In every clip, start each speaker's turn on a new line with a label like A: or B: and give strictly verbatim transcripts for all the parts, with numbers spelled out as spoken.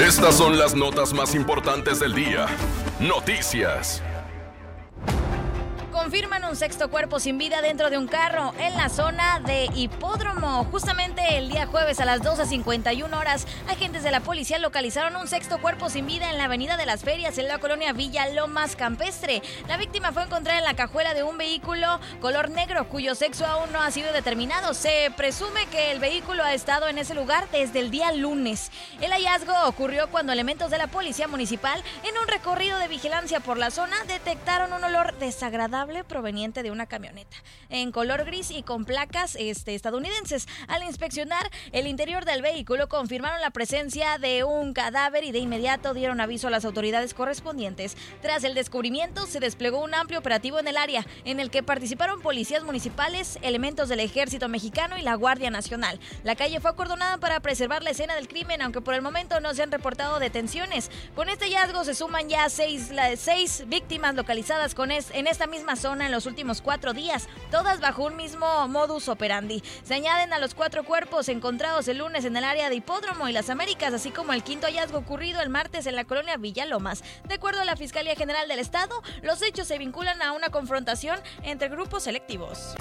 A: Estas son las notas más importantes del día. Noticias.
B: Confirman un sexto cuerpo sin vida dentro de un carro en la zona de Hipódromo. Justamente el día jueves a las doce cincuenta y una horas, agentes de la policía localizaron un sexto cuerpo sin vida en la avenida de las Ferias, en la colonia Villa Lomas Campestre. La víctima fue encontrada en la cajuela de un vehículo color negro, cuyo sexo aún no ha sido determinado. Se presume que el vehículo ha estado en ese lugar desde el día lunes. El hallazgo ocurrió cuando elementos de la policía municipal, en un recorrido de vigilancia por la zona, detectaron un olor desagradable proveniente de una camioneta en color gris y con placas este, estadounidenses. Al inspeccionar el interior del vehículo, confirmaron la presencia de un cadáver y de inmediato dieron aviso a las autoridades correspondientes. Tras el descubrimiento, se desplegó un amplio operativo en el área, en el que participaron policías municipales, elementos del Ejército Mexicano y la Guardia Nacional. La calle fue acordonada para preservar la escena del crimen, aunque por el momento no se han reportado detenciones. Con este hallazgo se suman ya seis, la, seis víctimas localizadas con es, en esta misma zona en los últimos cuatro días, todas bajo un mismo modus operandi. Se añaden a los cuatro cuerpos encontrados el lunes en el área de Hipódromo y Las Américas, así como el quinto hallazgo ocurrido el martes en la colonia Villalomas. De acuerdo a la Fiscalía General del Estado, los hechos se vinculan a una confrontación entre grupos selectivos.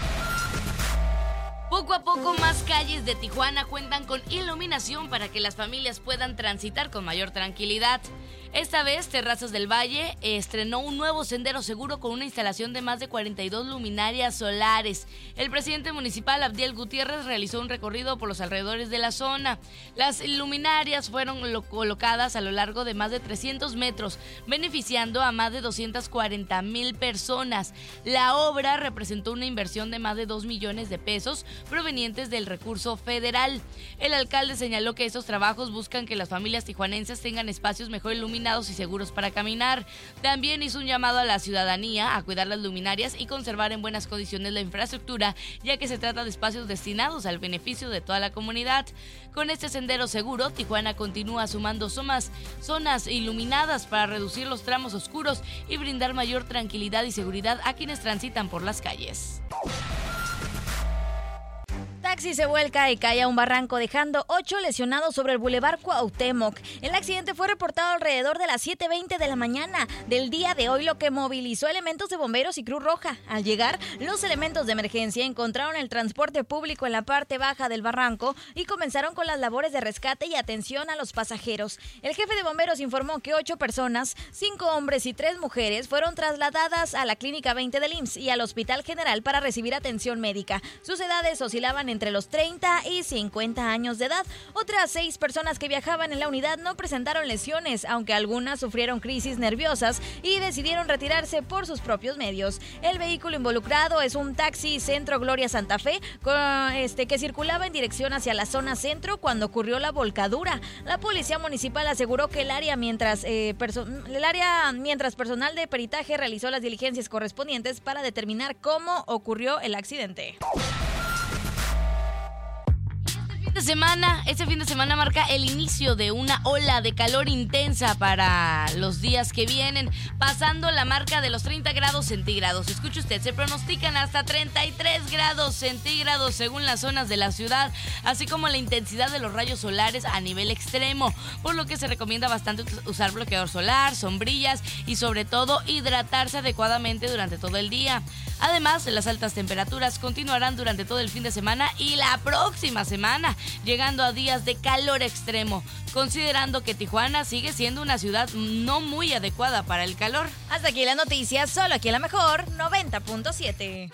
C: Poco a poco más calles de Tijuana cuentan con iluminación para que las familias puedan transitar con mayor tranquilidad. Esta vez, Terrazas del Valle estrenó un nuevo sendero seguro con una instalación de más de cuarenta y dos luminarias solares. El presidente municipal, Abdiel Gutiérrez, realizó un recorrido por los alrededores de la zona. Las luminarias fueron lo- colocadas a lo largo de más de trescientos metros, beneficiando a más de doscientas cuarenta mil personas. La obra representó una inversión de más de dos millones de pesos provenientes del recurso federal. El alcalde señaló que estos trabajos buscan que las familias tijuanenses tengan espacios mejor iluminados y seguros para caminar. También hizo un llamado a la ciudadanía a cuidar las luminarias y conservar en buenas condiciones la infraestructura, ya que se trata de espacios destinados al beneficio de toda la comunidad. Con este sendero seguro, Tijuana continúa sumando zonas, zonas iluminadas para reducir los tramos oscuros y brindar mayor tranquilidad y seguridad a quienes transitan por las calles.
B: Taxi se vuelca y cae a un barranco, dejando ocho lesionados sobre el Boulevard Cuauhtémoc. El accidente fue reportado alrededor de las siete veinte de la mañana del día de hoy, lo que movilizó elementos de bomberos y Cruz Roja. Al llegar, los elementos de emergencia encontraron el transporte público en la parte baja del barranco y comenzaron con las labores de rescate y atención a los pasajeros. El jefe de bomberos informó que ocho personas, cinco hombres y tres mujeres, fueron trasladadas a la Clínica veinte del I M S S y al Hospital General para recibir atención médica. Sus edades oscilaban entre los treinta y cincuenta años de edad. Otras seis personas que viajaban en la unidad no presentaron lesiones, aunque algunas sufrieron crisis nerviosas y decidieron retirarse por sus propios medios. El vehículo involucrado es un taxi Centro Gloria Santa Fe, con, este, que circulaba en dirección hacia la zona centro cuando ocurrió la volcadura. La policía municipal aseguró que el área mientras, eh, perso- el área mientras personal de peritaje realizó las diligencias correspondientes para determinar cómo ocurrió el accidente.
C: De semana, este fin de semana marca el inicio de una ola de calor intensa para los días que vienen, pasando la marca de los treinta grados centígrados. Escuche usted, se pronostican hasta treinta y tres grados centígrados según las zonas de la ciudad, así como la intensidad de los rayos solares a nivel extremo, por lo que se recomienda bastante usar bloqueador solar, sombrillas y sobre todo hidratarse adecuadamente durante todo el día. Además, las altas temperaturas continuarán durante todo el fin de semana y la próxima semana, llegando a días de calor extremo, considerando que Tijuana sigue siendo una ciudad no muy adecuada para el calor.
B: Hasta aquí las noticias, solo aquí en la mejor noventa punto siete.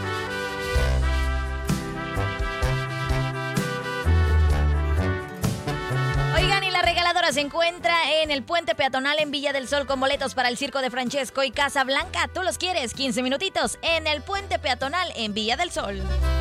B: Oigan, y la regaladora se encuentra en el puente peatonal en Villa del Sol con boletos para el Circo de Francesco y Casa Blanca. ¿Tú los quieres? quince minutitos en el puente peatonal en Villa del Sol.